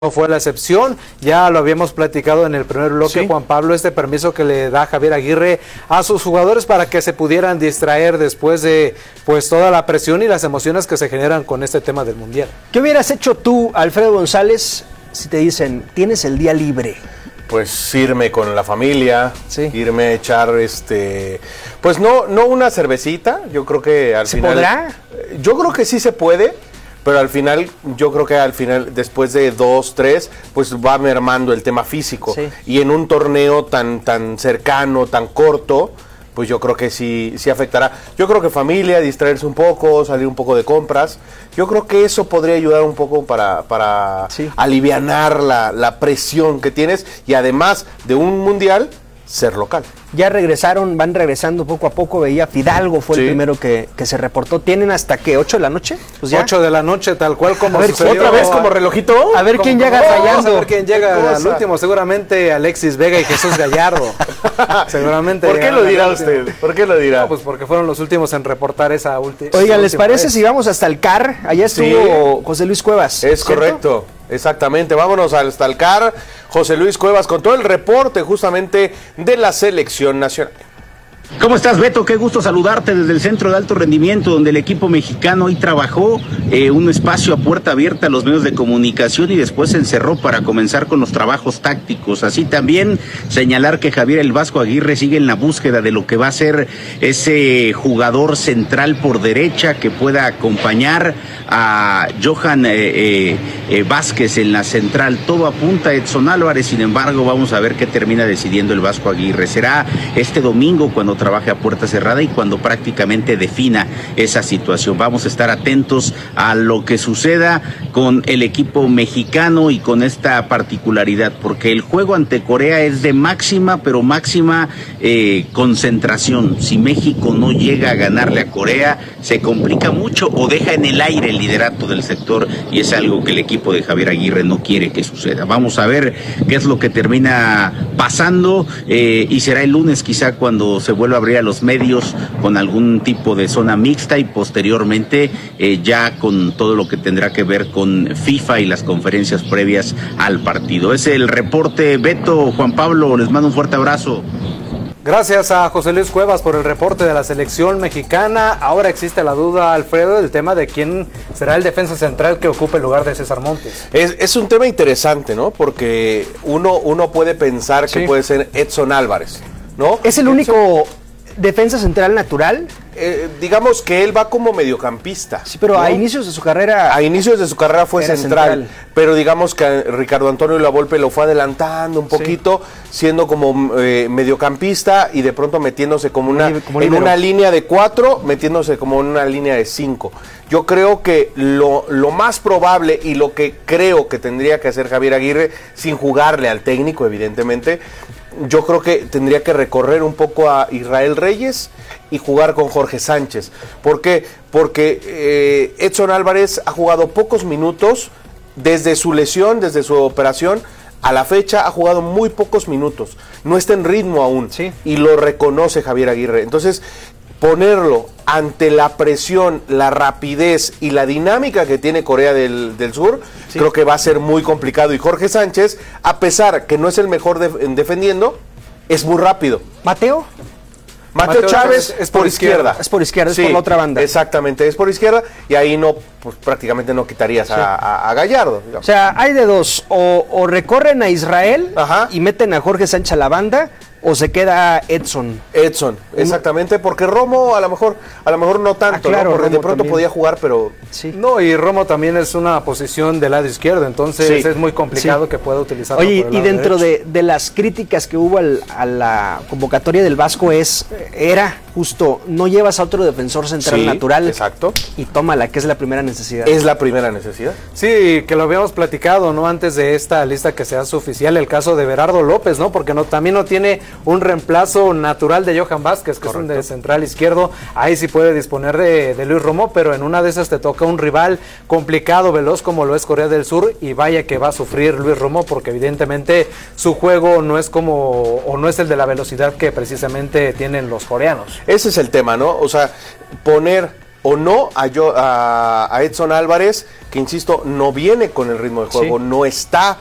No fue la excepción, ya lo habíamos platicado en el primer bloque, sí. Juan Pablo, este permiso que le da Javier Aguirre a sus jugadores para que se pudieran distraer después de pues toda la presión y las emociones que se generan con este tema del Mundial. ¿Qué hubieras hecho tú, Alfredo González, si te dicen, tienes el día libre? Pues irme con la familia, sí. Irme a echar pues no una cervecita, yo creo que al final... ¿Se podrá? Yo creo que sí se puede. Pero al final, yo creo que al final, después de 2, 3, pues va mermando el tema físico. Sí. Y en un torneo tan cercano, tan corto, pues yo creo que sí afectará. Yo creo que familia, distraerse un poco, salir un poco de compras. Yo creo que eso podría ayudar un poco para sí. alivianar la presión que tienes. Y además de un mundial, ser local. Ya regresaron, van regresando poco a poco. Veía Fidalgo fue el primero que se reportó. ¿Tienen hasta qué? ¿8 de la noche? Pues ya. 8 de la noche, tal cual como a ver, sucedió. ¿Otra vez como relojito? A ver quién llega fallando. A ver quién llega al último. Seguramente Alexis Vega y Jesús Gallardo. Seguramente. ¿Por qué lo dirá usted? ¿Por qué lo dirá? No, pues porque fueron los últimos en reportar esa última. Oiga, ¿les parece si vamos hasta el CAR? Allá estuvo José Luis Cuevas. Es ¿cierto? Correcto. Exactamente, vámonos hasta el CAR. José Luis Cuevas con todo el reporte justamente de la selección nacional. ¿Cómo estás, Beto? Qué gusto saludarte desde el Centro de Alto Rendimiento, donde el equipo mexicano hoy trabajó un espacio a puerta abierta a los medios de comunicación y después se encerró para comenzar con los trabajos tácticos. Así también señalar que Javier El Vasco Aguirre sigue en la búsqueda de lo que va a ser ese jugador central por derecha que pueda acompañar a Johan Vázquez en la central. Todo apunta a Edson Álvarez, sin embargo, vamos a ver qué termina decidiendo el Vasco Aguirre. Será este domingo cuando trabaje a puerta cerrada y cuando prácticamente defina esa situación. Vamos a estar atentos a lo que suceda con el equipo mexicano y con esta particularidad, porque el juego ante Corea es de máxima, pero máxima concentración. Si México no llega a ganarle a Corea, se complica mucho o deja en el aire el liderato del sector, y es algo que el equipo de Javier Aguirre no quiere que suceda. Vamos a ver qué es lo que termina pasando y será el lunes quizá cuando se vuelva a abrir a los medios con algún tipo de zona mixta y posteriormente ya con todo lo que tendrá que ver con FIFA y las conferencias previas al partido. Es el reporte, Beto, Juan Pablo, les mando un fuerte abrazo. Gracias a José Luis Cuevas por el reporte de la selección mexicana. Ahora existe la duda, Alfredo, del tema de quién será el defensa central que ocupe el lugar de César Montes. Es un tema interesante, ¿no? Porque uno puede pensar que puede ser Edson Álvarez, ¿no? Es el único defensa central natural. Digamos que él va como mediocampista. Sí, pero ¿no? A inicios de su carrera fue central, pero digamos que Ricardo Antonio Lavolpe lo fue adelantando un poquito, siendo como mediocampista y de pronto metiéndose como en una línea de 4, metiéndose como en una línea de 5. Yo creo que lo más probable y lo que creo que tendría que hacer Javier Aguirre, sin jugarle al técnico evidentemente, yo creo que tendría que recorrer un poco a Israel Reyes y jugar con Jorge Sánchez. ¿Por qué? Porque Edson Álvarez ha jugado pocos minutos desde su lesión, desde su operación. A la fecha ha jugado muy pocos minutos. No está en ritmo aún. Sí. Y lo reconoce Javier Aguirre. Entonces, ponerlo ante la presión, la rapidez y la dinámica que tiene Corea del Sur, creo que va a ser muy complicado. Y Jorge Sánchez, a pesar que no es el mejor defendiendo, es muy rápido. ¿Mateo Chávez es por izquierda. Es por izquierda, es por la otra banda. Exactamente, es por izquierda y ahí no, pues prácticamente no quitarías a Gallardo. Digamos. O sea, hay de dos, o recorren a Israel y meten a Jorge Sánchez a la banda, o se queda Edson, exactamente, porque Romo a lo mejor no tanto, claro, ¿no? Porque Romo de pronto también podía jugar, pero... Sí. No, y Romo también es una posición del lado izquierdo, entonces es muy complicado que pueda utilizarlo. Oye, por el y lado dentro derecho. de las críticas que hubo a la convocatoria del Vasco era justo, no llevas a otro defensor central natural. Exacto. Y tómala, que es la primera necesidad. Es la primera necesidad. Sí, que lo habíamos platicado, ¿no? Antes de esta lista que se hace oficial, el caso de Berardo López, ¿no? Porque también no tiene un reemplazo natural de Johan Vázquez, que Correcto. es un de central izquierdo. Ahí sí puede disponer de Luis Romo, pero en una de esas te toca un rival complicado, veloz, como lo es Corea del Sur, y vaya que va a sufrir Luis Romo, porque evidentemente su juego no es no es el de la velocidad que precisamente tienen los coreanos. Ese es el tema, ¿no? O sea, poner o no a Edson Álvarez, que insisto, no viene con el ritmo de juego, no está